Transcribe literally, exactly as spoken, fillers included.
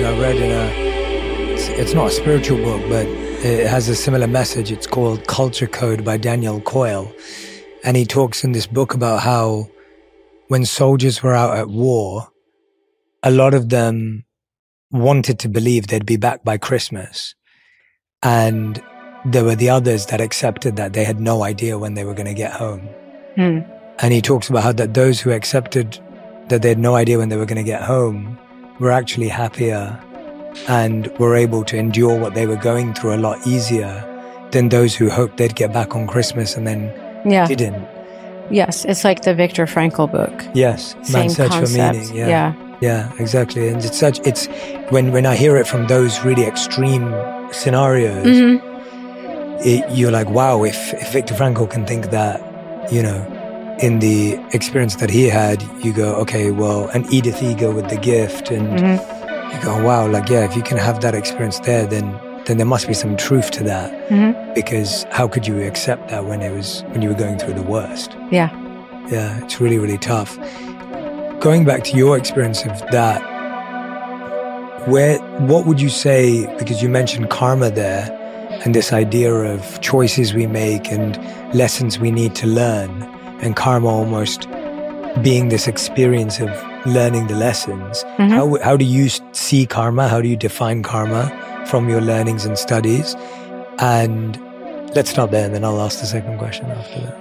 I read in a, it's, it's not a spiritual book, but it has a similar message. It's called Culture Code by Daniel Coyle. And he talks in this book about how when soldiers were out at war, a lot of them wanted to believe they'd be back by Christmas. And there were the others that accepted that they had no idea when they were going to get home. Mm. And he talks about how that those who accepted that they had no idea when they were going to get home were actually happier and were able to endure what they were going through a lot easier than those who hoped they'd get back on Christmas and then yeah. didn't. Yes, it's like the Viktor Frankl book. Yes, Same Man's Search concept. for Meaning. Yeah. yeah. Yeah, exactly. And it's such, it's, when, when I hear it from those really extreme scenarios, Mm-hmm. it, you're like, wow, if, if Viktor Frankl can think that, you know, in the experience that he had, you go, okay, well, and Edith Eger with The Gift, and Mm-hmm. you go, wow, like, yeah, if you can have that experience there, then then there must be some truth to that. Mm-hmm. Because how could you accept that when it was, when you were going through the worst? Yeah. Yeah, it's really, really tough. Going back to your experience of that, where, what would you say, because you mentioned karma there, and this idea of choices we make and lessons we need to learn, and karma almost being this experience of learning the lessons. Mm-hmm. How, how do you see karma? How do you define karma from your learnings and studies? And let's start there, and then I'll ask the second question after that.